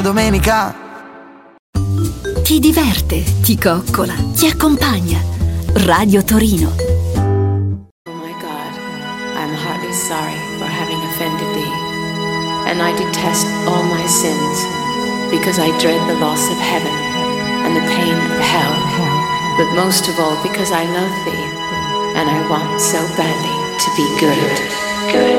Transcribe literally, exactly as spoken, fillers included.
la domenica. Ti diverte, ti coccola, ti accompagna. Radio Torino. Oh my God, I'm heartily sorry for having offended thee, and I detest all my sins, because I dread the loss of heaven and the pain of hell, but most of all because I love thee, and I want so badly to be good, good.